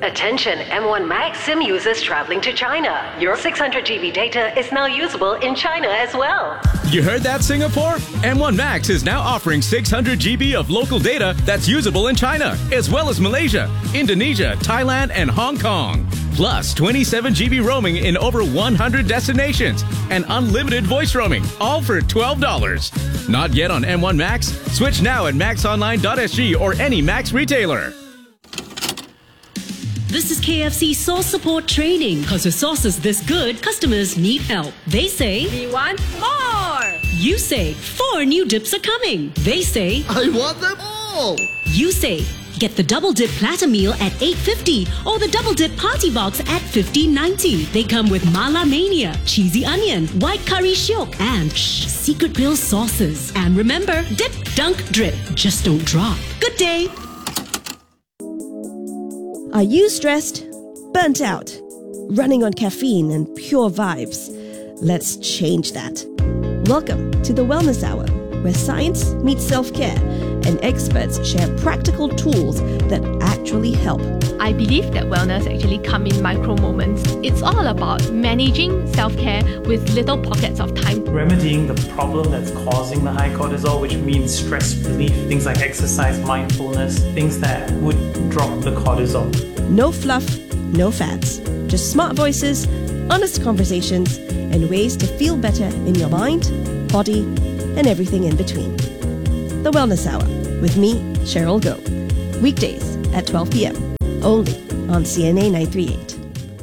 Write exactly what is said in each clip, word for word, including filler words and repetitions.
Attention M one Max SIM users traveling to China. Your six hundred gigabyte data is now usable in China as well. You heard that, Singapore? M one Max is now offering six hundred gigabytes of local data that's usable in China, as well as Malaysia, Indonesia, Thailand, and Hong Kong. Plus twenty-seven gigabytes roaming in over one hundred destinations and unlimited voice roaming, all for twelve dollars. Not yet on M one Max? Switch now at max online dot s g or any Max retailer. This is K F C Sauce Support Training. Because with sauces this good, customers need help. They say, we want more. You say, four new dips are coming. They say, I want them all. You say, get the Double Dip Platter Meal at eight fifty or the Double Dip Party Box at fifteen ninety. They come with Mala Mania, Cheesy Onion, White Curry Shiok, and shh, Secret Grill sauces. And remember, dip, dunk, drip. Just don't drop. Good day. Are you stressed? Burnt out? Running on caffeine and pure vibes? Let's change that. Welcome to the Wellness Hour, where science meets self-care and experts share practical tools that actually help. I believe that wellness actually comes in micro moments. It's all about managing self-care with little pockets of time. Remedying the problem that's causing the high cortisol, which means stress relief, things like exercise, mindfulness, things that would drop the cortisol. No fluff, no fads. Just smart voices, honest conversations, and ways to feel better in your mind, body, and everything in between. The Wellness Hour with me, Cheryl Goh. Weekdays at twelve p.m. only on C N A nine thirty-eight.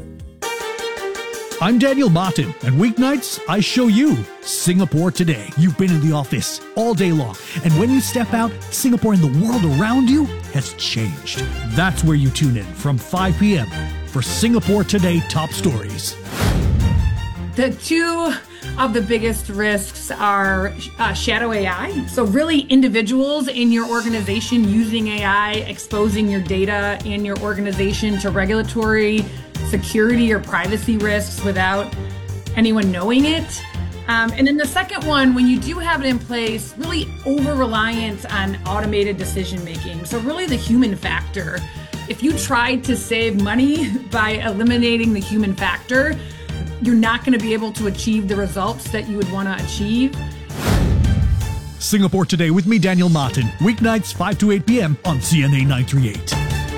I'm Daniel Martin, and weeknights, I show you Singapore Today. You've been in the office all day long, and when you step out, Singapore and the world around you has changed. That's where you tune in from five p.m. for Singapore Today Top Stories. The two of the biggest risks are uh, shadow A I. So really individuals in your organization using A I, exposing your data in your organization to regulatory, security, or privacy risks without anyone knowing it. Um, and then the second one, when you do have it in place, really over-reliance on automated decision-making. So really the human factor. If you tried to save money by eliminating the human factor, you're not going to be able to achieve the results that you would want to achieve. Singapore Today with me, Daniel Martin. Weeknights, five to eight p.m. on C N A nine thirty-eight.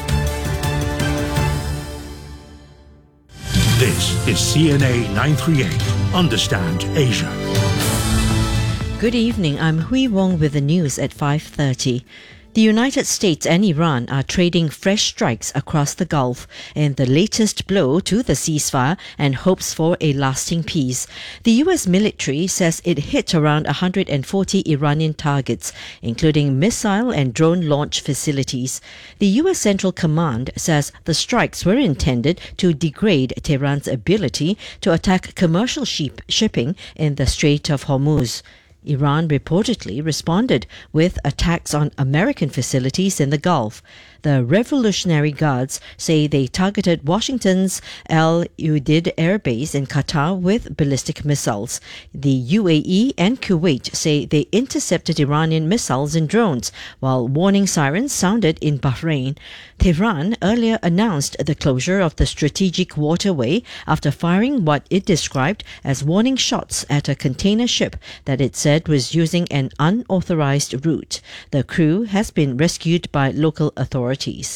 This is C N A nine thirty-eight. Understand Asia. Good evening. I'm Hui Wong with the news at five thirty. The United States and Iran are trading fresh strikes across the Gulf in the latest blow to the ceasefire and hopes for a lasting peace. The U S military says it hit around one hundred forty Iranian targets, including missile and drone launch facilities. The U S Central Command says the strikes were intended to degrade Tehran's ability to attack commercial ship shipping in the Strait of Hormuz. Iran reportedly responded with attacks on American facilities in the Gulf. The Revolutionary Guards say they targeted Washington's Al Udeid Air Base in Qatar with ballistic missiles. The U A E and Kuwait say they intercepted Iranian missiles and drones, while warning sirens sounded in Bahrain. Tehran earlier announced the closure of the strategic waterway after firing what it described as warning shots at a container ship that it said was using an unauthorized route. The crew has been rescued by local authorities.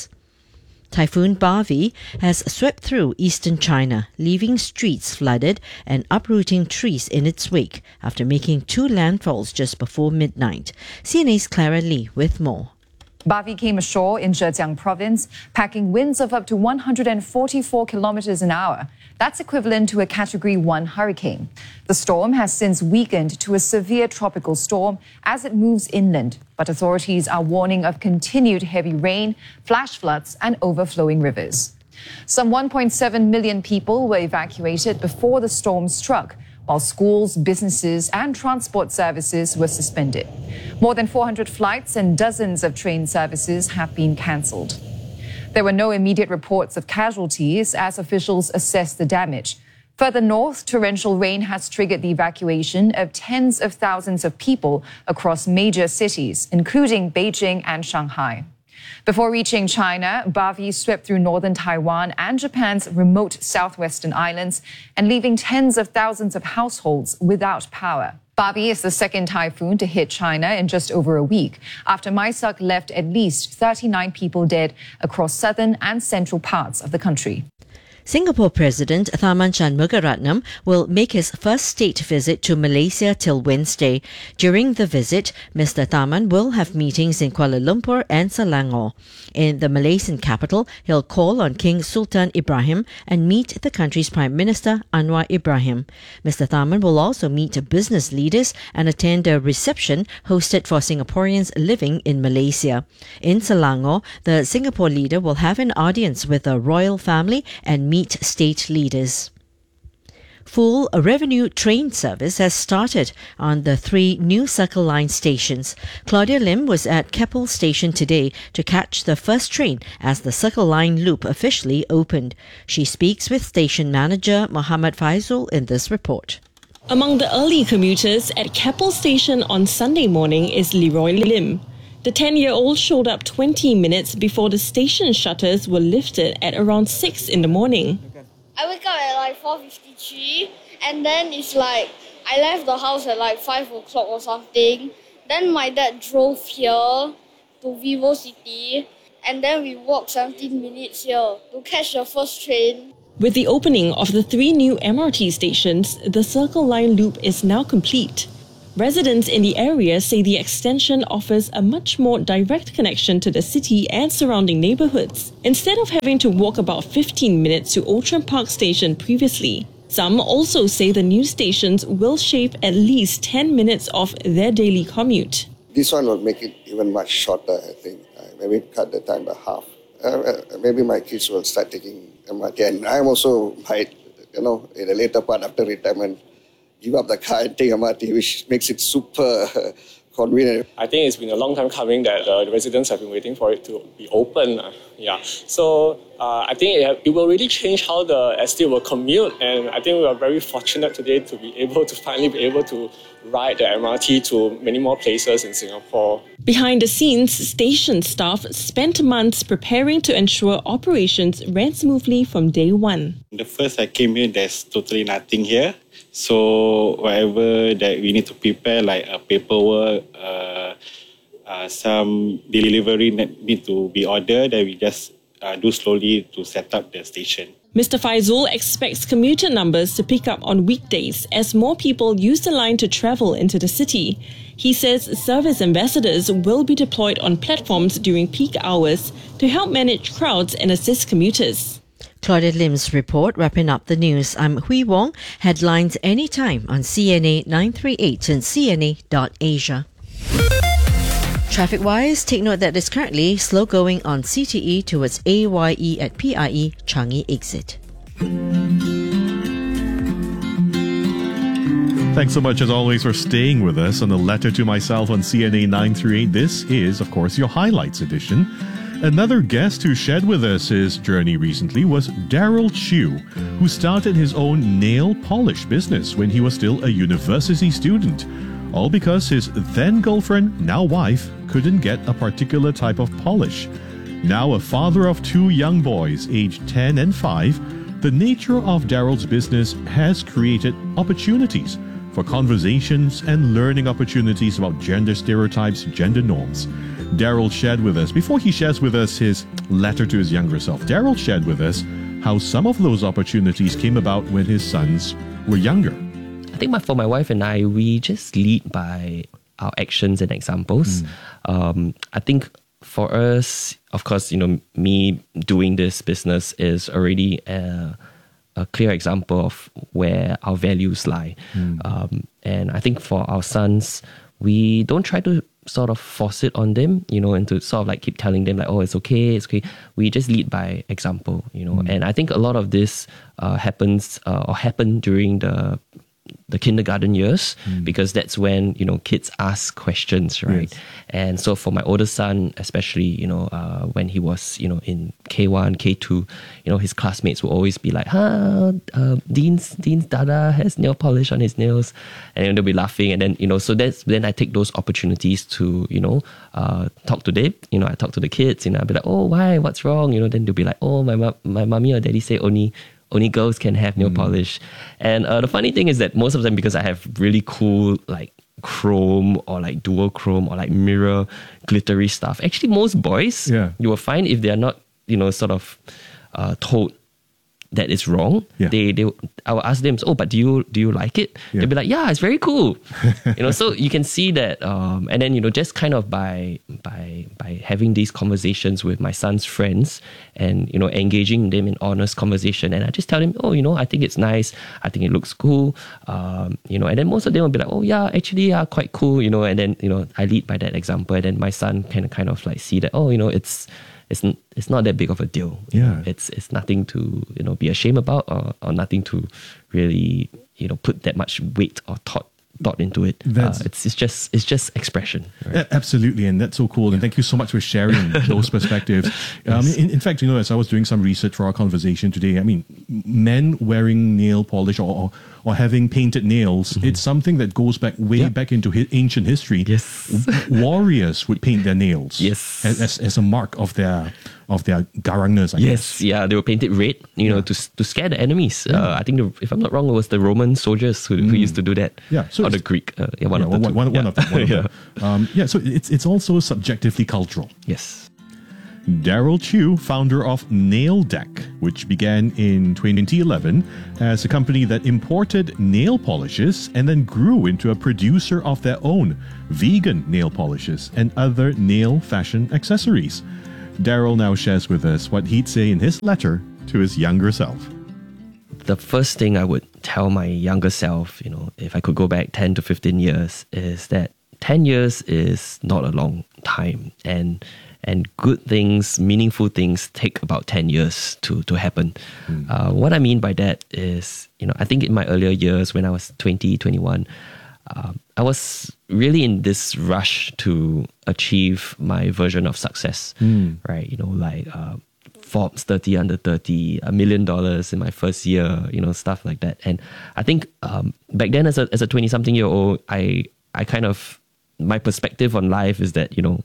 Typhoon Bavi has swept through eastern China, leaving streets flooded and uprooting trees in its wake after making two landfalls just before midnight. C N A's Clara Lee with more. Bavi came ashore in Zhejiang province, packing winds of up to one hundred forty-four kilometers an hour. That's equivalent to a Category one hurricane. The storm has since weakened to a severe tropical storm as it moves inland, but authorities are warning of continued heavy rain, flash floods, and overflowing rivers. Some one point seven million people were evacuated before the storm struck, while schools, businesses, and transport services were suspended. More than four hundred flights and dozens of train services have been cancelled. There were no immediate reports of casualties as officials assess the damage. Further north, torrential rain has triggered the evacuation of tens of thousands of people across major cities, including Beijing and Shanghai. Before reaching China, Bavi swept through northern Taiwan and Japan's remote southwestern islands and leaving tens of thousands of households without power. Bavi is the second typhoon to hit China in just over a week, after Maisak left at least thirty-nine people dead across southern and central parts of the country. Singapore President Tharman Shanmugaratnam will make his first state visit to Malaysia till Wednesday. During the visit, Mister Tharman will have meetings in Kuala Lumpur and Selangor. In the Malaysian capital, he'll call on King Sultan Ibrahim and meet the country's Prime Minister Anwar Ibrahim. Mister Tharman will also meet business leaders and attend a reception hosted for Singaporeans living in Malaysia. In Selangor, the Singapore leader will have an audience with the royal family and meet state leaders. Full revenue train service has started on the three new Circle Line stations. Claudia Lim was at Keppel Station today to catch the first train as the Circle Line loop officially opened. She speaks with station manager Muhammad Faizul in this report. Among the early commuters at Keppel Station on Sunday morning is Leroy Lim. The ten-year-old showed up twenty minutes before the station shutters were lifted at around six in the morning. I wake up at like four fifty-three, and then it's like I left the house at like five o'clock or something. Then my dad drove here to Vivo City, and then we walked seventeen minutes here to catch the first train. With the opening of the three new M R T stations, the Circle Line loop is now complete. Residents in the area say the extension offers a much more direct connection to the city and surrounding neighbourhoods, instead of having to walk about fifteen minutes to Outram Park Station previously. Some also say the new stations will shave at least ten minutes off their daily commute. This one will make it even much shorter, I think. Uh, maybe cut the time by half. Uh, maybe my kids will start taking M R T. And I'm also, might, you know, in the later part after retirement, give up the car and take M R T, which makes it super convenient. I think it's been a long time coming that uh, the residents have been waiting for it to be open. Uh, yeah, so uh, I think it, have, it will really change how the estate will commute, and I think we are very fortunate today to be able to finally be able to ride the M R T to many more places in Singapore. Behind the scenes, station staff spent months preparing to ensure operations ran smoothly from day one. The first I came here, there's totally nothing here. So whatever that we need to prepare, like a paperwork, uh, uh, some delivery that need to be ordered, that we just uh, do slowly to set up the station. Mister Faizul expects commuter numbers to pick up on weekdays as more people use the line to travel into the city. He says service ambassadors will be deployed on platforms during peak hours to help manage crowds and assist commuters. Claudia Lim's report wrapping up the news. I'm Hui Wong. Headlines anytime on C N A nine three eight and C N A dot asia. Traffic-wise, take note that it's currently slow going on C T E towards A Y E at P I E Changi exit. Thanks so much as always for staying with us on the Letter to Myself on C N A nine three eight. This is, of course, your highlights edition. Another guest who shared with us his journey recently was Daryl Chew, who started his own nail polish business when he was still a university student, all because his then-girlfriend, now wife, couldn't get a particular type of polish. Now a father of two young boys, aged ten and five, the nature of Daryl's business has created opportunities for conversations and learning opportunities about gender stereotypes, gender norms. Daryl shared with us, before he shares with us his letter to his younger self, Daryl shared with us how some of those opportunities came about when his sons were younger. I think my, for my wife and I, we just lead by our actions and examples. Mm. Um, I think for us, of course, you know, me doing this business is already a, a clear example of where our values lie. Mm. Um, and I think for our sons, we don't try to sort of force it on them, you know, and to sort of like keep telling them like, oh, it's okay, it's okay. We just lead by example, you know. Mm. And I think a lot of this uh, happens uh, or happened during the the kindergarten years, mm. because that's when, you know, kids ask questions, right? Yes. And so for my older son, especially, you know, uh, when he was, you know, in K one, K two, you know, his classmates will always be like, huh, uh, Dean's, Dean's dada has nail polish on his nails. And then they'll be laughing. And then, you know, so that's, then I take those opportunities to, you know, uh, talk to them. You know, I talk to the kids, you know, I'll be like, oh, why, what's wrong? You know, then they'll be like, oh, my, mo- my mommy or daddy say only, Only girls can have nail mm. polish. And uh, the funny thing is that most of the time, because I have really cool like chrome or like dual chrome or like mirror glittery stuff, actually most boys, yeah. you will find if they are not, you know, sort of uh, told that it's wrong, yeah. they they I will ask them, oh, but do you do you like it? Yeah. They'll be like, yeah, it's very cool. You know, so you can see that, um, and then, you know, just kind of by by by having these conversations with my son's friends and, you know, engaging them in honest conversation, and I just tell them, oh, you know, I think it's nice, I think it looks cool, um, you know, and then most of them will be like, oh yeah, actually, yeah, quite cool, you know, and then, you know, I lead by that example, and then my son can kind of like see that, oh, you know, it's It's it's not that big of a deal. You yeah, know? it's it's nothing to, you know, be ashamed about, or, or nothing to really, you know, put that much weight or thought thought into it. Uh, it's it's just it's just expression. Right? Absolutely, and that's so cool. And thank you so much for sharing those perspectives. Yes. Um, in, in fact, you know, as I was doing some research for our conversation today, I mean, men wearing nail polish or or, or having painted nails, mm-hmm. it's something that goes back way yep. back into hi- ancient history. Yes, warriors would paint their nails. Yes, as as, as a mark of their of their garangness, I yes, guess. yeah, they were painted red, you know, to to scare the enemies. Yeah. Uh, I think, the, if I'm not wrong, it was the Roman soldiers who, mm. who used to do that. Yeah, so or the Greek, uh, yeah, one yeah, of the one, two. One, yeah. one of them. One of them. yeah. Um, yeah, so it's it's also subjectively cultural. Yes. Daryl Chew, founder of Nail Deck, which began in twenty eleven as a company that imported nail polishes and then grew into a producer of their own vegan nail polishes and other nail fashion accessories. Daryl now shares with us what he'd say in his letter to his younger self. The first thing I would tell my younger self, you know, if I could go back ten to fifteen years, is that ten years is not a long time. And and good things, meaningful things take about ten years to, to happen. Mm. Uh, what I mean by that is, you know, I think in my earlier years when I was twenty, twenty-one, um, I was really in this rush to achieve my version of success, mm. right? You know, like uh, Forbes thirty under thirty, a million dollars in my first year, you know, stuff like that. And I think um, back then as a as a twenty-something year old, I I kind of, my perspective on life is that, you know,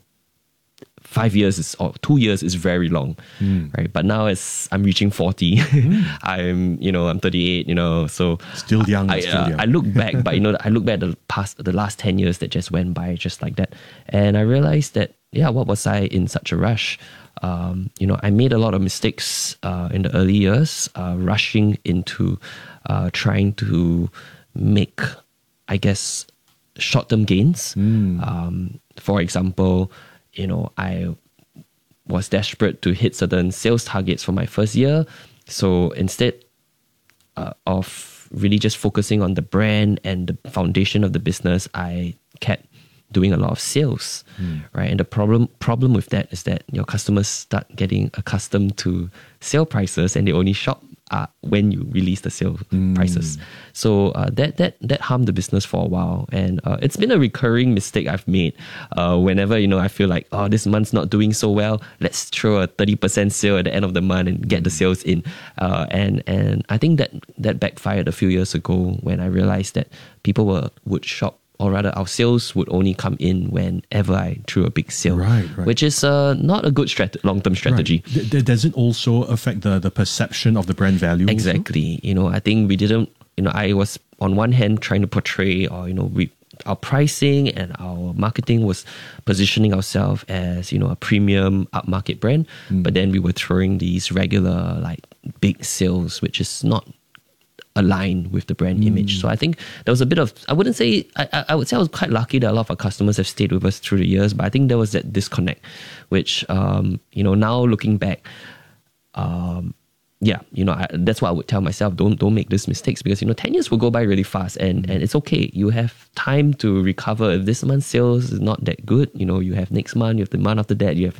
five years is, or two years is very long, mm. right? But now as I'm reaching forty, mm. I'm, you know, I'm thirty-eight, you know, so still young. I, still uh, young. I look back, but you know, I look back at the past, the last ten years that just went by just like that. And I realized that, yeah, what was I in such a rush? Um, you know, I made a lot of mistakes uh, in the early years, uh, rushing into uh, trying to make, I guess, short-term gains. Mm. Um, for example, you know, I was desperate to hit certain sales targets for my first year. So instead uh, of really just focusing on the brand and the foundation of the business, I kept doing a lot of sales, mm. right? And the problem problem with that is that your customers start getting accustomed to sale prices, and they only shop uh, when you release the sale mm. prices. So uh, that that that harmed the business for a while, and uh, it's been a recurring mistake I've made. Uh, whenever, you know, I feel like, oh, this month's not doing so well, let's throw a thirty percent sale at the end of the month and get the sales in. Uh, and and I think that that backfired a few years ago when I realized that people were would shop, or rather our sales would only come in whenever I threw a big sale, right, right. which is uh, not a good strat- long-term strategy. Right. D- does it also affect the, the perception of the brand value? Exactly. Also? You know, I think we didn't, you know, I was on one hand trying to portray, or, you know, we, our pricing and our marketing was positioning ourselves as, you know, a premium upmarket brand, mm. but then we were throwing these regular, like, big sales, which is not align with the brand mm. image. So I think there was a bit of, I wouldn't say, I, I would say I was quite lucky that a lot of our customers have stayed with us through the years, but I think there was that disconnect, which, um, you know, now looking back, um, yeah, you know, I, that's why I would tell myself, don't don't make these mistakes, because, you know, ten years will go by really fast, and, and it's okay. You have time to recover. If this month's sales is not that good, you know, you have next month, you have the month after that, you have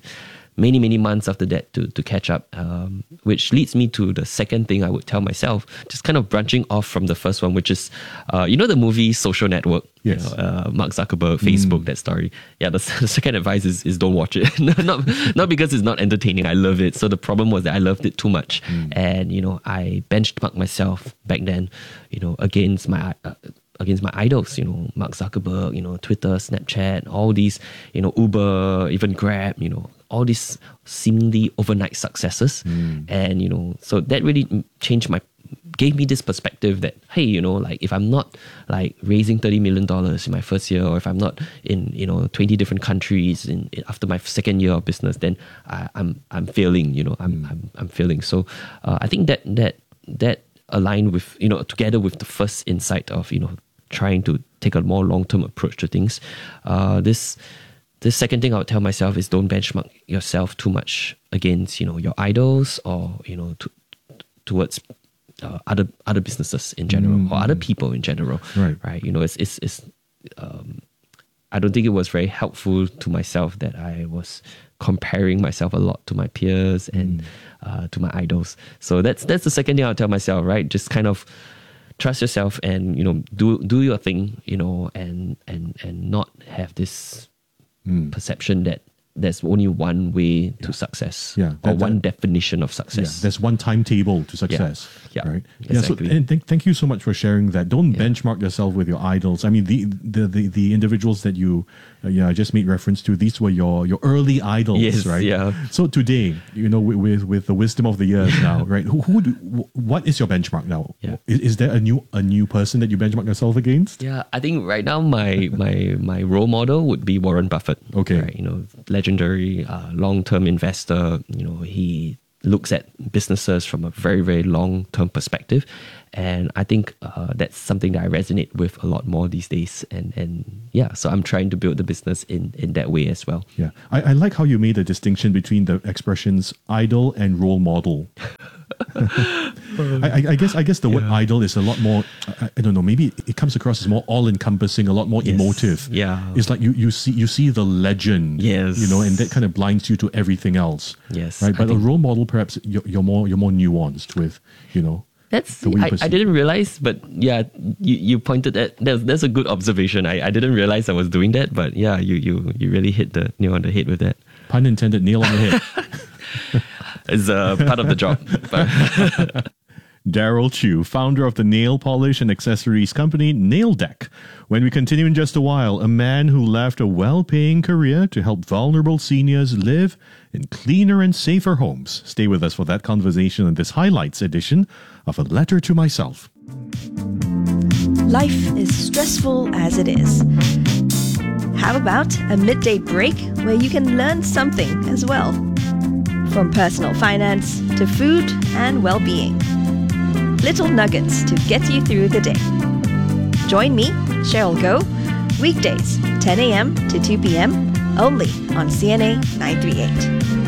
many, many months after that to, to catch up, um, which leads me to the second thing I would tell myself, just kind of branching off from the first one, which is, uh, you know, the movie Social Network, yes. you know, uh, Mark Zuckerberg, Facebook, mm. that story. Yeah, the, the second advice is, is don't watch it. not, not because it's not entertaining. I love it. So the problem was that I loved it too much. Mm. And, you know, I benchmarked myself back then, you know, against my... Uh, against my idols, you know, Mark Zuckerberg, you know, Twitter, Snapchat, all these, you know, Uber, even Grab, you know, all these seemingly overnight successes. Mm. And, you know, so that really changed my, gave me this perspective that, hey, you know, like if I'm not like raising thirty million dollars in my first year, or if I'm not in, you know, twenty different countries in, in after my second year of business, then I, I'm, I'm failing, you know, I'm, mm. I'm, I'm failing. So uh, I think that, that, that aligned with, you know, together with the first insight of, you know, trying to take a more long-term approach to things. Uh, this this second thing I would tell myself is don't benchmark yourself too much against, you know, your idols or, you know, to, towards uh, other other businesses in general mm. or other people in general. Right. Right. You know, it's it's it's. Um, I don't think it was very helpful to myself that I was comparing myself a lot to my peers and mm. uh, to my idols. So that's that's the second thing I'll tell myself. Right. Just kind of trust yourself and, you know, do do your thing, you know, and and and not have this mm. perception that there's only one way yeah. to success yeah, or that, one that, definition of success. Yeah, there's one timetable to success. Yeah, yeah right. Exactly. Yeah. So, and th- thank you so much for sharing that. Don't yeah. benchmark yourself with your idols. I mean, the the the, the individuals that you uh, yeah I just made reference to. These were your your early idols, yes, right? Yeah. So today, you know, with with, with the wisdom of the years now, right? Who, who do, what is your benchmark now? Yeah. Is, is there a new a new person that you benchmark yourself against? Yeah, I think right now my my my role model would be Warren Buffett. Okay. Right? You know, legendary. Uh, long-term investor, you know, he looks at businesses from a very, very long-term perspective. And I think uh, that's something that I resonate with a lot more these days. And and yeah, so I'm trying to build the business in, in that way as well. Yeah. I, I like how you made a distinction between the expressions idol and role model. I, I guess I guess the yeah. word idol is a lot more, I, I don't know, maybe it comes across as more all-encompassing, a lot more yes. emotive. Yeah. It's like you, you see you see the legend. Yes. You know, and that kind of blinds you to everything else. Yes. Right. But I a role model, perhaps you're, you're more you're more nuanced with, you know. That's I, I didn't realize, but yeah, you, you pointed at that's that's a good observation. I, I didn't realize I was doing that, but yeah, you you you really hit the nail on the head with that. Pun intended, nail on the head. It's uh, part of the job. Daryl Chew, founder of the nail polish and accessories company Nail Deck. When we continue in just a while, a man who left a well-paying career to help vulnerable seniors live in cleaner and safer homes. Stay with us for that conversation in this highlights edition of A Letter to Myself. Life is stressful as it is. How about a midday break where you can learn something as well? From personal finance to food and well-being. Little nuggets to get you through the day. Join me, Cheryl Goh, weekdays, ten a.m. to two p.m. only on C N A nine thirty-eight.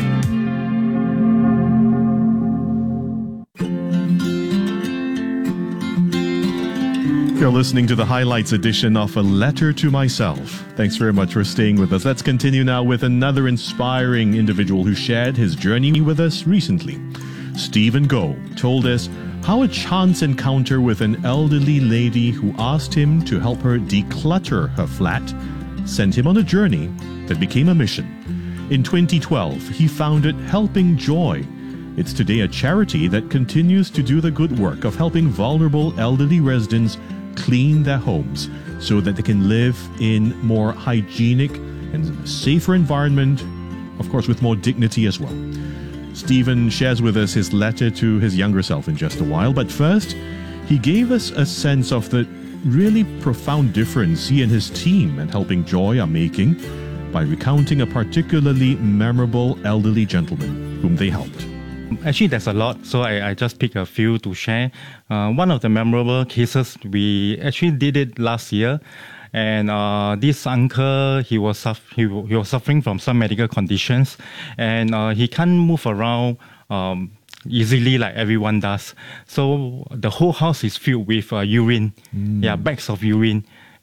You're listening to the highlights edition of A Letter to Myself. Thanks very much for staying with us. Let's continue now with another inspiring individual who shared his journey with us recently. Stephen Goh told us how a chance encounter with an elderly lady who asked him to help her declutter her flat sent him on a journey that became a mission. In twenty twelve, he founded Helping Joy. It's today a charity that continues to do the good work of helping vulnerable elderly residents clean their homes so that they can live in more hygienic and safer environment, of course with more dignity as well. Stephen shares with us his letter to his younger self in just a while, but first, he gave us a sense of the really profound difference he and his team at Helping Joy are making by recounting a particularly memorable elderly gentleman whom they helped. Actually, there's a lot, so I, I just pick a few to share. Uh, one of the memorable cases, we actually did it last year. And uh, this uncle, he was suff- he, he was suffering from some medical conditions, and uh, he can't move around um, easily like everyone does. So the whole house is filled with uh, urine, mm. yeah, bags of urine.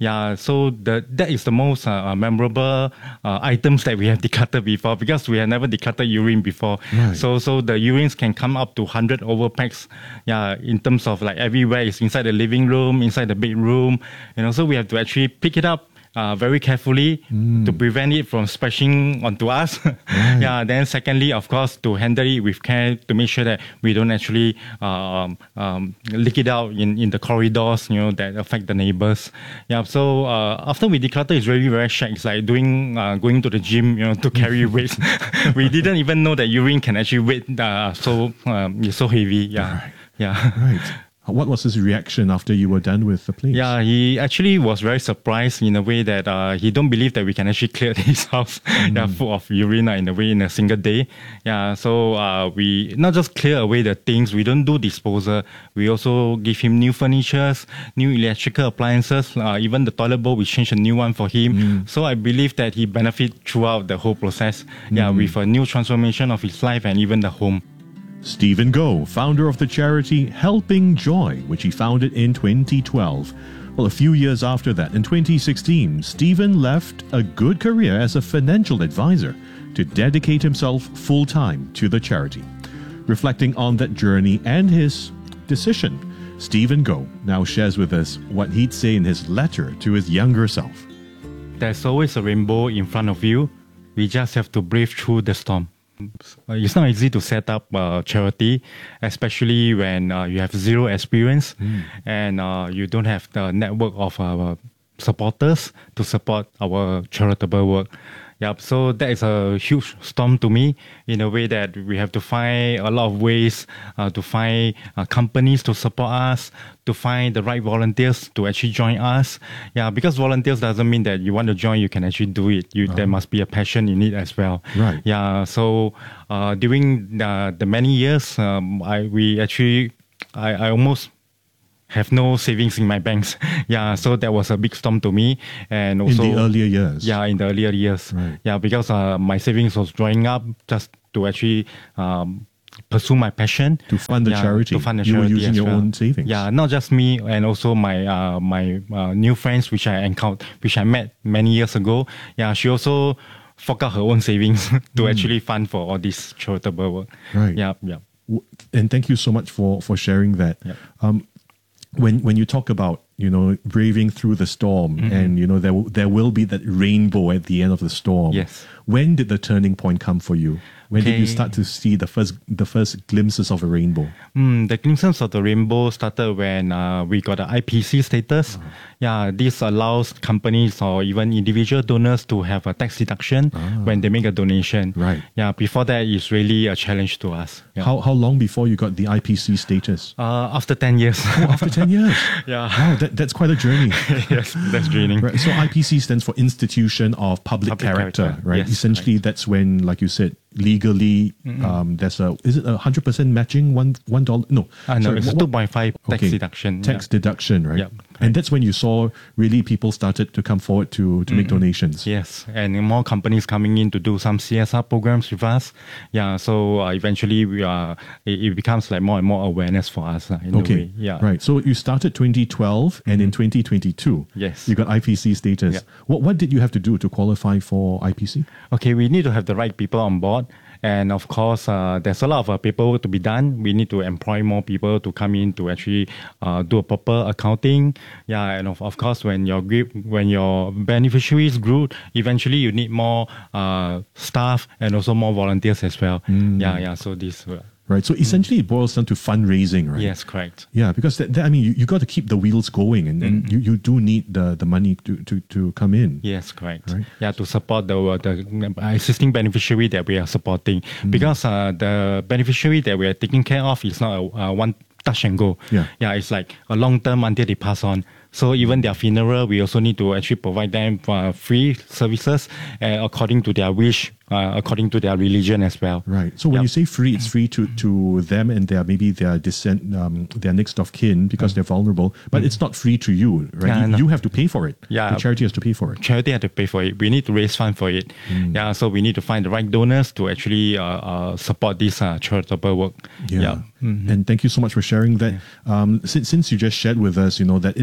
Yeah, so the that is the most uh, memorable uh, items that we have decluttered before, because we have never decluttered urine before. Right. So so the urines can come up to one hundred overpacks. Yeah, in terms of like everywhere, it's inside the living room, inside the bedroom. You know, so we have to actually pick it up Uh, very carefully mm. to prevent it from splashing onto us. Right. Yeah. Then secondly, of course, to handle it with care to make sure that we don't actually um, um, leak it out in, in the corridors, you know, that affect the neighbors. Yeah. So uh, after we declutter, it's really very shaky. It's like doing uh, going to the gym, you know, to carry weights. We didn't even know that urine can actually weight uh, so um, it's so heavy. Yeah. Right. Yeah. Right. What was his reaction after you were done with the place? Yeah, he actually was very surprised in a way that uh, he don't believe that we can actually clear his house mm. yeah, full of urine uh, in a way in a single day. Yeah, so uh, we not just clear away the things, we don't do disposal. We also give him new furnitures, new electrical appliances, uh, even the toilet bowl, we changed a new one for him. Mm. So I believe that he benefit throughout the whole process. Mm. Yeah, with a new transformation of his life and even the home. Stephen Goh, founder of the charity Helping Joy, which he founded in twenty twelve. Well, a few years after that, in twenty sixteen, Stephen left a good career as a financial advisor to dedicate himself full-time to the charity. Reflecting on that journey and his decision, Stephen Goh now shares with us what he'd say in his letter to his younger self. There's always a rainbow in front of you. We just have to brave through the storm. It's not easy to set up a charity, especially when uh, you have zero experience mm. and uh, you don't have the network of uh, supporters to support our charitable work. Yep, so that is a huge storm to me, in a way that we have to find a lot of ways uh, to find uh, companies to support us, to find the right volunteers to actually join us. Yeah, because volunteers doesn't mean that you want to join, you can actually do it. You, oh. There must be a passion in it as well. Right. Yeah, so uh, during uh, the many years, um, I we actually, I, I almost have no savings in my banks. Yeah, so that was a big storm to me. And also in the earlier years. Yeah, in the earlier years. Right. Yeah, because uh, my savings was drying up just to actually um, pursue my passion. To fund the yeah, charity. To fund the you charity were using as your well. own savings. Yeah, not just me, and also my uh, my uh, new friends which I encountered, which I met many years ago. Yeah, she also fork out her own savings to mm. actually fund for all this charitable work. Right. Yeah, yeah. And thank you so much for for sharing that. Yep. Um, when when you talk about, you know, braving through the storm, mm-hmm. and you know there there will be that rainbow at the end of the storm. Yes. When did the turning point come for you? When okay. did you start to see the first the first glimpses of a rainbow? Mm, the glimpses of the rainbow started when uh, we got the I P C status. Oh. Yeah, this allows companies or even individual donors to have a tax deduction oh. when they make a donation. Right. Yeah, before that, it's really a challenge to us. Yeah. How how long before you got the I P C status? Uh, after ten years. Oh, after ten years. Yeah. Wow, that, that's quite a journey. Yes, that's draining. Right. So I P C stands for Institution of Public, Public Character, character, right? Yes, essentially, right. that's when, like you said, legally, mm-hmm. um, there's a, is it a hundred percent matching one one dollar? No, uh, no, sorry, it's what, two point five tax okay. deduction. Tax yeah. deduction, right? Yeah. And that's when you saw really people started to come forward to, to mm-hmm. make donations. Yes, and more companies coming in to do some C S R programs with us. Yeah, so uh, eventually we are, it, it becomes like more and more awareness for us uh, in okay. a way. Yeah. Right. So you started twenty twelve, mm-hmm. and in twenty twenty-two, yes, you got I P C status. Yeah. What what did you have to do to qualify for I P C? Okay, we need to have the right people on board. And of course, uh, there's a lot of uh, paperwork to be done. We need to employ more people to come in to actually uh, do a proper accounting. Yeah, and of, of course, when your group, when your beneficiaries grew, eventually you need more uh, staff and also more volunteers as well. Mm. Yeah, yeah. So this. Uh, Right. So essentially it boils down to fundraising, right? Yes, correct. Yeah, because that, that, I mean, you, you got to keep the wheels going, and, and mm. you, you do need the, the money to, to, to come in. Yes, correct. Right? Yeah, to support the the existing beneficiary that we are supporting. Mm. Because uh, the beneficiary that we are taking care of is not a, a one touch and go. Yeah. Yeah, it's like a long term until they pass on. So even their funeral, we also need to actually provide them uh, free services uh, according to their wish, uh, according to their religion as well. Right. So when yep. you say free, it's free to, to them and their maybe their descent, um, their next of kin because mm. they're vulnerable. But mm. it's not free to you, right? Yeah, you, no. you have to pay for it. Yeah. The charity has to pay for it. Charity has to pay for it. We need to raise funds for it. Mm. Yeah. So we need to find the right donors to actually uh, uh, support this uh, charitable work. Yeah. yeah. Mm-hmm. And thank you so much for sharing that. Um, since since you just shared with us, you know that it's not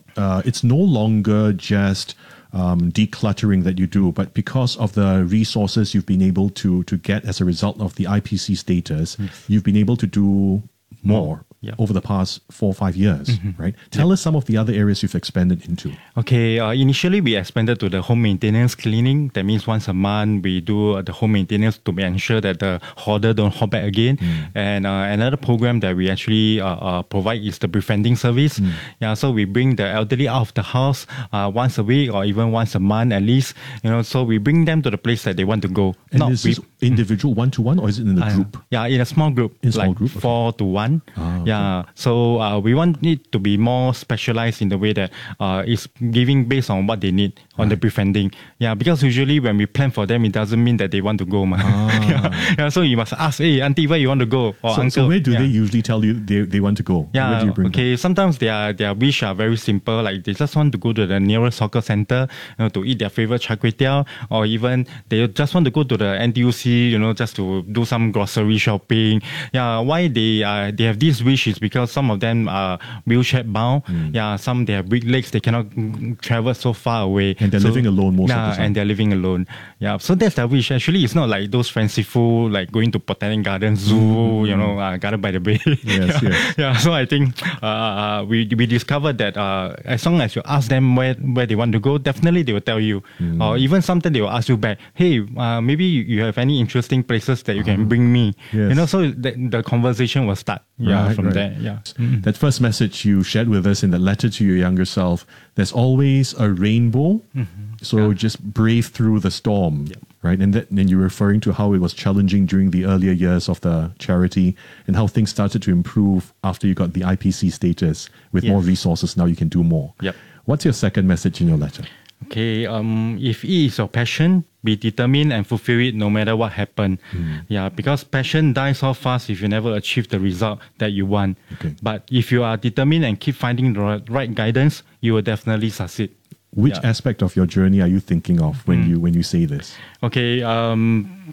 uh, it's no longer just um, decluttering that you do, but because of the resources you've been able to to get as a result of the I P C status, yes. you've been able to do more. Yeah. Over the past four or five years, mm-hmm. right? Tell yeah. us some of the other areas you've expanded into. Okay, uh, initially we expanded to the home maintenance cleaning. That means once a month we do uh, the home maintenance to ensure that the hoarder don't hoard back again. Mm. And uh, another program that we actually uh, uh, provide is the befriending service. Mm. Yeah, so we bring the elderly out of the house uh, once a week or even once a month at least. You know, so we bring them to the place that they want to go. And Not is this we, individual one to one or is it in a group? Uh, yeah, in a small group. In a small like group, okay. four to one. Ah, Yeah, so uh, we want it to be more specialized in the way that uh, it's giving based on what they need on right. the befriending. Yeah, because usually when we plan for them, it doesn't mean that they want to go. Ah. yeah. yeah, so you must ask, hey, auntie, where you want to go? Or so, uncle, so where do yeah. they usually tell you they, they want to go? Yeah, where do you bring okay, them? sometimes their, their wish are very simple, like they just want to go to the nearest soccer center, you know, to eat their favorite char kway teow, or even they just want to go to the N T U C, you know, just to do some grocery shopping. Yeah, why they uh, they have this wish is because some of them are wheelchair bound. Mm. Yeah, some they have weak legs, they cannot travel so far away. And they're so, living alone most yeah, of the time. And they're living alone. Yeah, so that's their wish. Actually, it's not like those fanciful, like going to Botanic Garden Zoo, mm. you know, uh, Garden by the Bay. Yes, yeah. yes. Yeah, so I think uh, we we discovered that uh, as long as you ask them where, where they want to go, definitely they will tell you. Mm. Or even sometimes they will ask you back, hey, uh, maybe you have any interesting places that you can bring me. Yes. You know, so the, the conversation will start. Yeah, right, from right. there. Yeah. Mm. That first message you shared with us in the letter to your younger self, there's always a rainbow. Mm-hmm. So yeah. just brave through the storm. Yep. Right, and then you're referring to how it was challenging during the earlier years of the charity and how things started to improve after you got the I P C status. With yes. more resources, now you can do more. Yep. What's your second message in your letter? Okay, um, if it is your passion, be determined and fulfill it no matter what happens. Mm. Yeah, because passion dies off fast if you never achieve the result that you want. Okay. But if you are determined and keep finding the right guidance, you will definitely succeed. Which yeah. aspect of your journey are you thinking of when mm. you when you say this? Okay, um,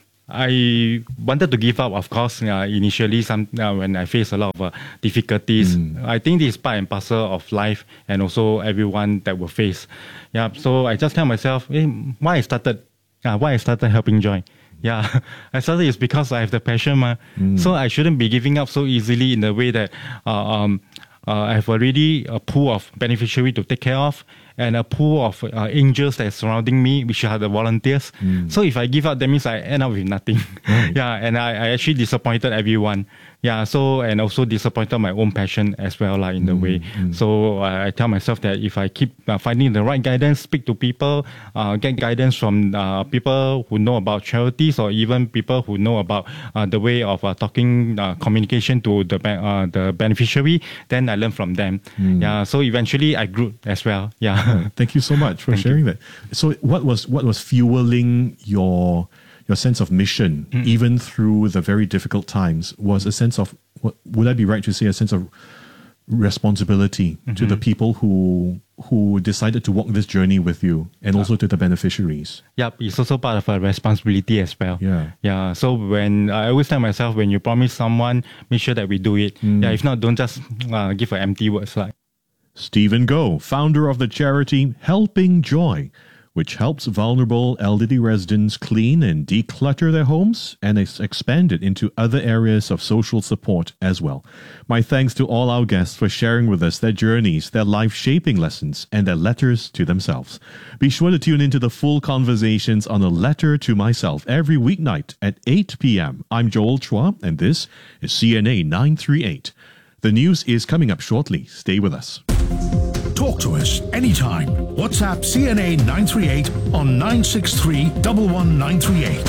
I wanted to give up, of course, uh, initially some uh, when I faced a lot of uh, difficulties. Mm. I think this is part and parcel of life and also everyone that will face. Yeah, so I just tell myself, hey, why I started, uh, why I started Helping Joy. Yeah, I started is because I have the passion, ma. Mm. So I shouldn't be giving up so easily in the way that uh, um, uh, I have already a pool of beneficiaries to take care of and a pool of uh, angels that are surrounding me, which are the volunteers. Mm. So if I give up, that means I end up with nothing. Right. Yeah, and I, I actually disappointed everyone. Yeah, so, and also disappointed my own passion as well, like, in the mm, way. Mm. So uh, I tell myself that if I keep uh, finding the right guidance, speak to people, uh, get guidance from uh, people who know about charities or even people who know about uh, the way of uh, talking, uh, communication to the uh, the beneficiary, then I learn from them. Mm. Yeah, so eventually I grew as well. Yeah. Thank you so much for Thank sharing you. that. So what was what was fueling your your sense of mission, mm. even through the very difficult times, was a sense of, what, would I be right to say, a sense of responsibility mm-hmm. to the people who who decided to walk this journey with you, and also uh, to the beneficiaries? Yep, it's also part of a responsibility as well. Yeah. Yeah. So when I always tell myself, when you promise someone, make sure that we do it. Mm. Yeah. If not, don't just uh, give an empty words like. Stephen Goh, founder of the charity Helping Joy, which helps vulnerable elderly residents clean and declutter their homes and is expanded into other areas of social support as well. My thanks to all our guests for sharing with us their journeys, their life-shaping lessons, and their letters to themselves. Be sure to tune into the full conversations on A Letter to Myself every weeknight at eight p.m. I'm Joel Chua, and this is C N A nine thirty-eight. The news is coming up shortly. Stay with us. Talk to us anytime. WhatsApp C N A nine three eight on nine six three, one one nine three eight.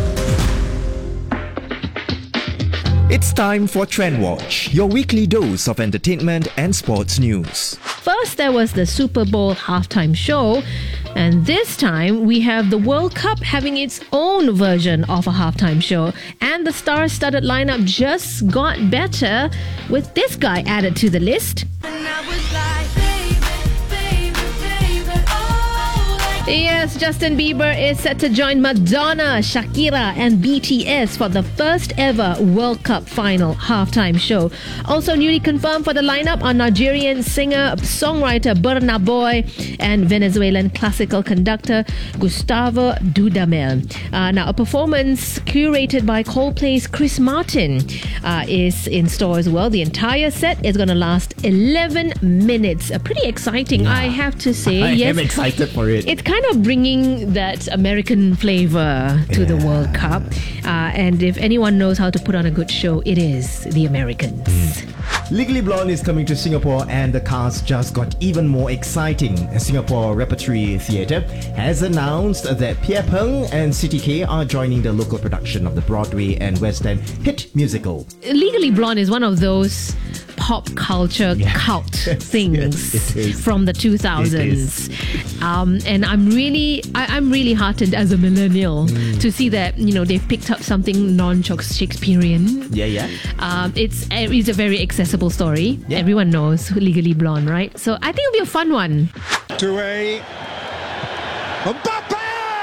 It's time for Trend Watch, your weekly dose of entertainment and sports news. First, there was the Super Bowl halftime show. And this time, we have the World Cup having its own version of a halftime show. And the star-studded lineup just got better with this guy added to the list. Yes, Justin Bieber is set to join Madonna, Shakira and B T S for the first ever World Cup final halftime show. Also newly confirmed for the lineup are Nigerian singer, songwriter Burna Boy and Venezuelan classical conductor Gustavo Dudamel. Uh, now, a performance curated by Coldplay's Chris Martin uh, is in store as well. The entire set is going to last eleven minutes. Uh, pretty exciting, yeah. I have to say. I yes, am excited for it. It's kind of bringing that American flavor to yeah. the World Cup. Uh, and if anyone knows how to put on a good show, it is the Americans. Mm. Legally Blonde is coming to Singapore and the cast just got even more exciting. Singapore Repertory Theatre has announced that Pierre Peng and C T K are joining the local production of the Broadway and West End hit musical. Legally Blonde is one of those pop culture yeah. cult things yes, from the two thousands. Um, and I'm really, I, I'm really heartened as a millennial mm. to see that, you know, they've picked up something non-Shakespearean. Yeah, yeah. Um, it's, it's a very accessible story. Yeah. Everyone knows Legally Blonde, right? So I think it'll be a fun one. To a Mbappe!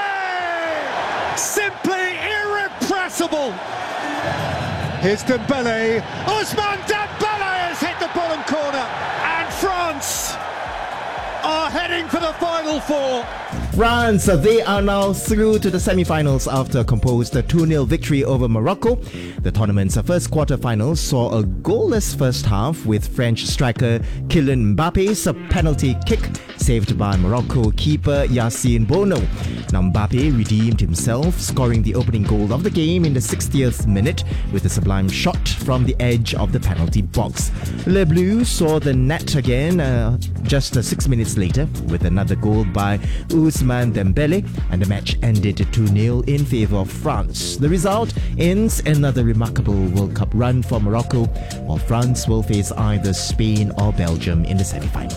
Simply irrepressible. Here's Dembele. Ousmane Dembele has hit the bottom corner, and France are heading for the final four. France, they are now through to the semi-finals after a composed two nil victory over Morocco. The tournament's first quarter-final saw a goalless first half with French striker Kylian Mbappe's penalty kick saved by Morocco keeper Yassine Bono. Now Mbappe redeemed himself, scoring the opening goal of the game in the sixtieth minute with a sublime shot from the edge of the penalty box. Les Bleus saw the net again uh, just uh, six minutes later with another goal by Ousmane Dembele, and the match ended two nil in favour of France. The result ends another remarkable World Cup run for Morocco, while France will face either Spain or Belgium in the semi-final.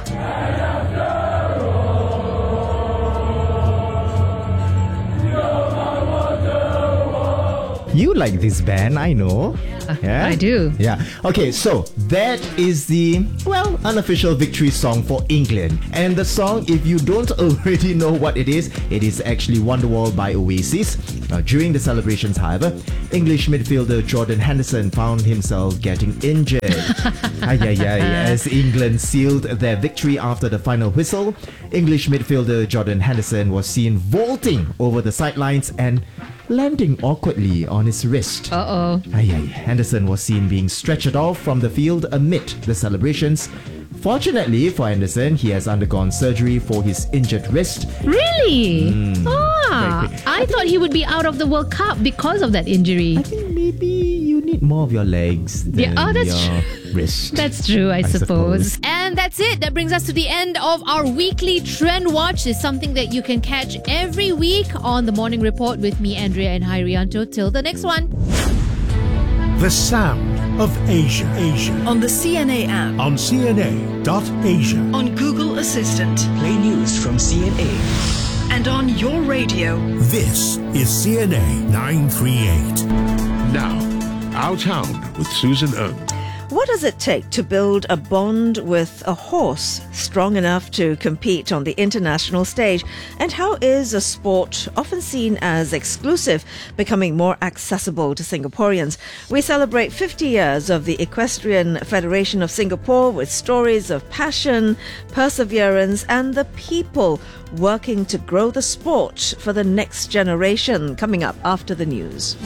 You like this band, I know. Yeah, I do. Yeah. Okay, so that is the, well, unofficial victory song for England. And the song, if you don't already know what it is, it is actually Wonderwall by Oasis. Now, during the celebrations, however, English midfielder Jordan Henderson found himself getting injured. ay, ay, ay, as England sealed their victory after the final whistle, English midfielder Jordan Henderson was seen vaulting over the sidelines and landing awkwardly on his wrist. Uh-oh. Ay, ay. Henderson was seen being stretchered off from the field amid the celebrations. Fortunately for Henderson, he has undergone surgery for his injured wrist. Really? Mm, ah, I, I thought he would be out of the World Cup because of that injury. I think maybe you need more of your legs than yeah, oh, that's your true. wrist. That's true, I, I suppose. suppose. And that's it. That brings us to the end of our weekly Trend Watch. It's something that you can catch every week on the Morning Report with me, Andrea and Hairianto. Till the next one. The sound of Asia. Asia. On the C N A app. On C N A dot asia. On Google Assistant. Play news from C N A. And on your radio. This is C N A nine thirty-eight. Now, Our Town with Susan Ng. What does it take to build a bond with a horse strong enough to compete on the international stage? And how is a sport often seen as exclusive becoming more accessible to Singaporeans? We celebrate fifty years of the Equestrian Federation of Singapore with stories of passion, perseverance, and the people working to grow the sport for the next generation. Coming up after the news.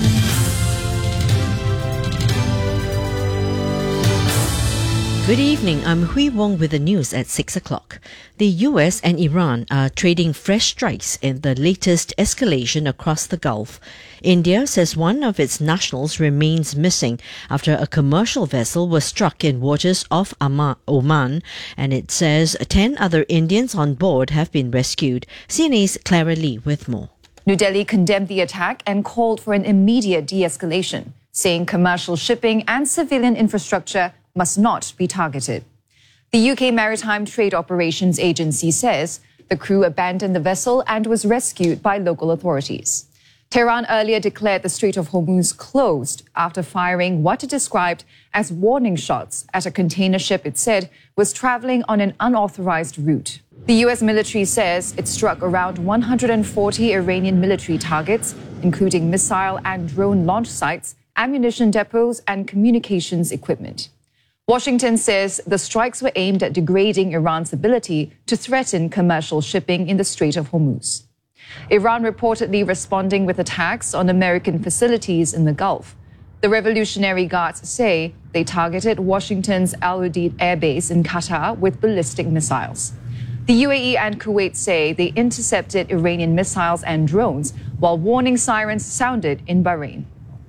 Good evening, I'm Hui Wong with the news at six o'clock. The U S and Iran are trading fresh strikes in the latest escalation across the Gulf. India says one of its nationals remains missing after a commercial vessel was struck in waters off Oman, and it says ten other Indians on board have been rescued. C N A's Clara Lee with more. New Delhi condemned the attack and called for an immediate de-escalation, saying commercial shipping and civilian infrastructure must not be targeted. The U K Maritime Trade Operations Agency says the crew abandoned the vessel and was rescued by local authorities. Tehran earlier declared the Strait of Hormuz closed after firing what it described as warning shots at a container ship it said was traveling on an unauthorized route. The U S military says it struck around one hundred forty Iranian military targets, including missile and drone launch sites, ammunition depots, and communications equipment. Washington says the strikes were aimed at degrading Iran's ability to threaten commercial shipping in the Strait of Hormuz. Iran reportedly responding with attacks on American facilities in the Gulf. The Revolutionary Guards say they targeted Washington's Al Udeid Air Base in Qatar with ballistic missiles. The U A E and Kuwait say they intercepted Iranian missiles and drones, while warning sirens sounded in Bahrain.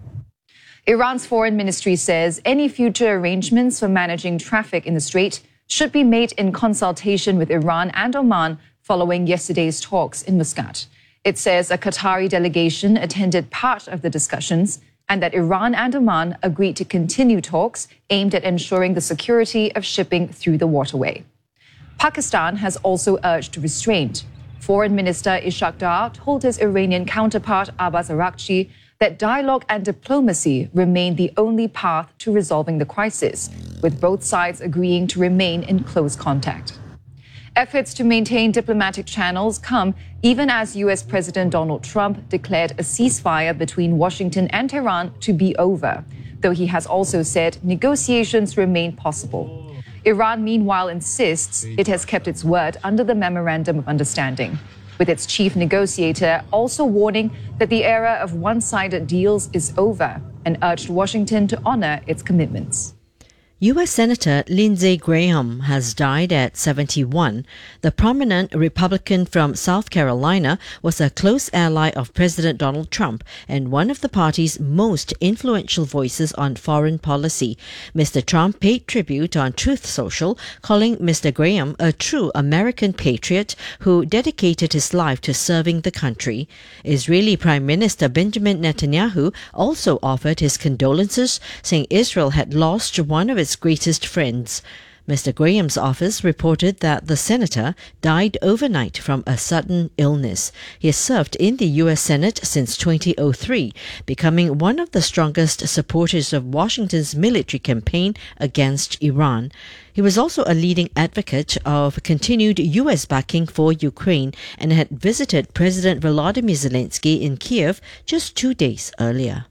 Iran's foreign ministry says any future arrangements for managing traffic in the strait should be made in consultation with Iran and Oman following yesterday's talks in Muscat. It says a Qatari delegation attended part of the discussions and that Iran and Oman agreed to continue talks aimed at ensuring the security of shipping through the waterway. Pakistan has also urged restraint. Foreign Minister Ishaq Dar told his Iranian counterpart Abbas Araghchi that dialogue and diplomacy remain the only path to resolving the crisis, with both sides agreeing to remain in close contact. Efforts to maintain diplomatic channels come even as U S President Donald Trump declared a ceasefire between Washington and Tehran to be over, though he has also said negotiations remain possible. Iran, meanwhile, insists it has kept its word under the Memorandum of Understanding, with its chief negotiator also warning that the era of one-sided deals is over and urged Washington to honor its commitments. U S Senator Lindsey Graham has died at seventy-one. The prominent Republican from South Carolina was a close ally of President Donald Trump and one of the party's most influential voices on foreign policy. Mister Trump paid tribute on Truth Social, calling Mister Graham a true American patriot who dedicated his life to serving the country. Israeli Prime Minister Benjamin Netanyahu also offered his condolences, saying Israel had lost one of its greatest friends. Mister Graham's office reported that the senator died overnight from a sudden illness. He has served in the U S Senate since two thousand three, becoming one of the strongest supporters of Washington's military campaign against Iran. He was also a leading advocate of continued U S backing for Ukraine and had visited President Volodymyr Zelensky in Kiev just two days earlier.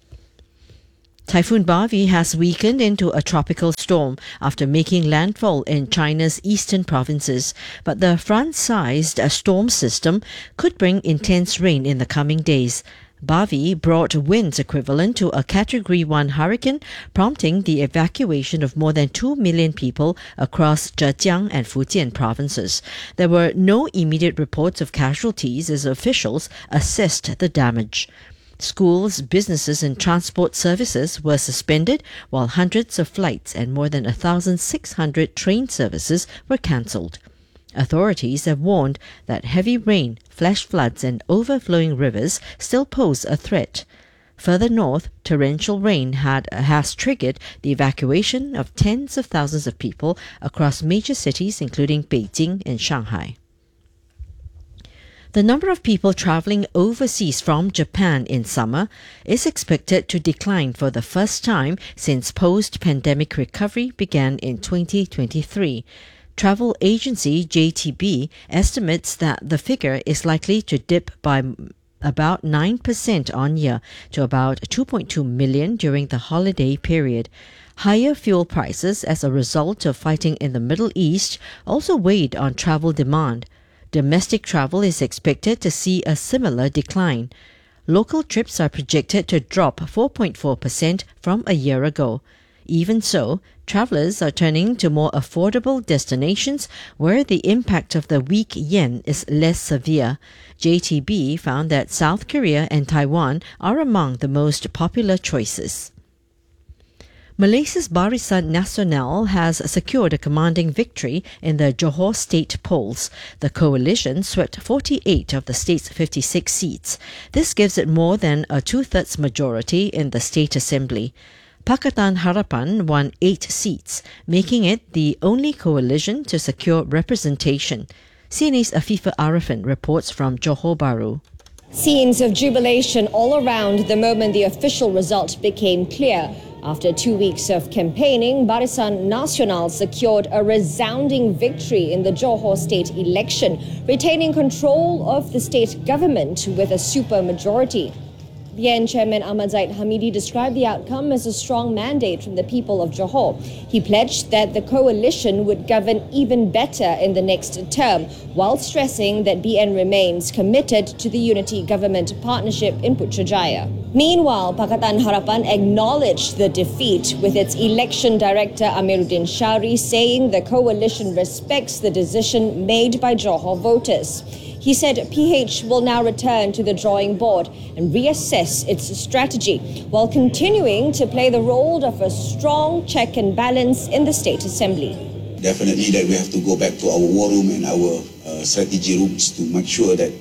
Typhoon Bavi has weakened into a tropical storm after making landfall in China's eastern provinces, but the front-sized storm system could bring intense rain in the coming days. Bavi brought winds equivalent to a Category one hurricane, prompting the evacuation of more than two million people across Zhejiang and Fujian provinces. There were no immediate reports of casualties as officials assessed the damage. Schools, businesses and transport services were suspended, while hundreds of flights and more than one thousand six hundred train services were cancelled. Authorities have warned that heavy rain, flash floods and overflowing rivers still pose a threat. Further north, torrential rain had, has triggered the evacuation of tens of thousands of people across major cities including Beijing and Shanghai. The number of people travelling overseas from Japan in summer is expected to decline for the first time since post-pandemic recovery began in twenty twenty-three. Travel agency J T B estimates that the figure is likely to dip by about nine percent on year to about two point two million during the holiday period. Higher fuel prices as a result of fighting in the Middle East also weighed on travel demand. Domestic travel is expected to see a similar decline. Local trips are projected to drop four point four percent from a year ago. Even so, travellers are turning to more affordable destinations where the impact of the weak yen is less severe. J T B found that South Korea and Taiwan are among the most popular choices. Malaysia's Barisan Nasional has secured a commanding victory in the Johor state polls. The coalition swept forty-eight of the state's fifty-six seats. This gives it more than a two-thirds majority in the state assembly. Pakatan Harapan won eight seats, making it the only coalition to secure representation. C N A's Afifa Arifin reports from Johor Bahru. Scenes of jubilation all around the moment the official result became clear. After two weeks of campaigning, Barisan Nasional secured a resounding victory in the Johor state election, retaining control of the state government with a supermajority. B N Chairman Ahmad Zaid Hamidi described the outcome as a strong mandate from the people of Johor. He pledged that the coalition would govern even better in the next term, while stressing that B N remains committed to the unity government partnership in Putrajaya. Meanwhile, Pakatan Harapan acknowledged the defeat, with its election director Amiruddin Shari saying the coalition respects the decision made by Johor voters. He said P H will now return to the drawing board and reassess its strategy, while continuing to play the role of a strong check and balance in the State Assembly. Definitely that we have to go back to our war room and our uh, strategy rooms to make sure that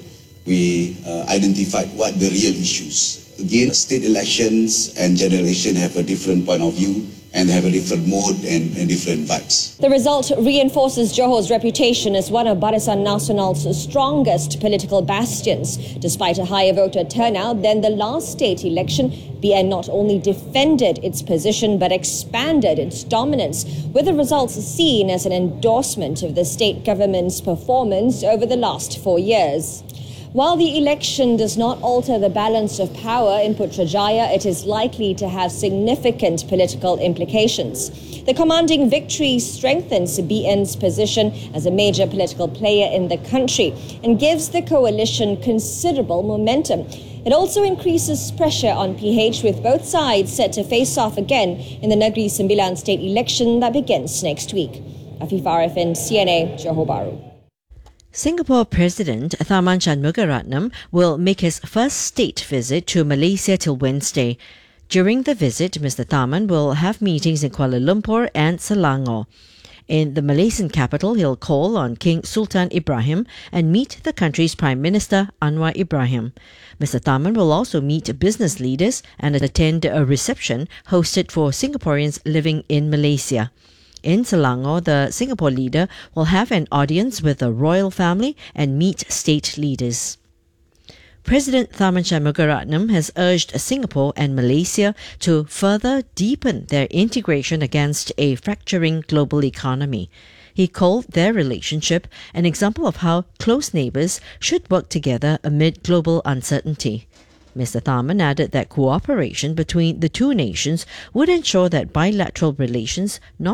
we uh, identify what the real issues. Again, state elections and generation have a different point of view and have a different mode and, and different vibes. The result reinforces Johor's reputation as one of Barisan Nasional's strongest political bastions. Despite a higher voter turnout than the last state election, B N not only defended its position but expanded its dominance, with the results seen as an endorsement of the state government's performance over the last four years. While the election does not alter the balance of power in Putrajaya, it is likely to have significant political implications. The commanding victory strengthens B N's position as a major political player in the country and gives the coalition considerable momentum. It also increases pressure on P H, with both sides set to face off again in the Negeri Sembilan state election that begins next week. Afifah Arifin, C N A, Johor Bahru. Singapore President Tharman Shanmugaratnam will make his first state visit to Malaysia till Wednesday. During the visit, Mister Tharman will have meetings in Kuala Lumpur and Selangor. In the Malaysian capital, he'll call on King Sultan Ibrahim and meet the country's Prime Minister Anwar Ibrahim. Mister Tharman will also meet business leaders and attend a reception hosted for Singaporeans living in Malaysia. In Selangor, the Singapore leader will have an audience with the royal family and meet state leaders. President Tharman Shanmugaratnam has urged Singapore and Malaysia to further deepen their integration against a fracturing global economy. He called their relationship an example of how close neighbours should work together amid global uncertainty. Mister Tharman added that cooperation between the two nations would ensure that bilateral relations not